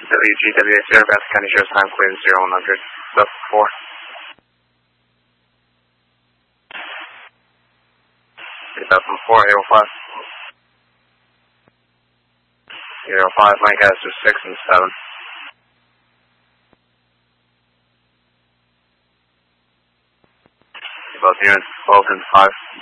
WGWH Aircraft County Sheriff's Time cleared 0100. Stuff 4. 3004, 805. 805, Lancaster 6 and 7. Both units 12 and 5.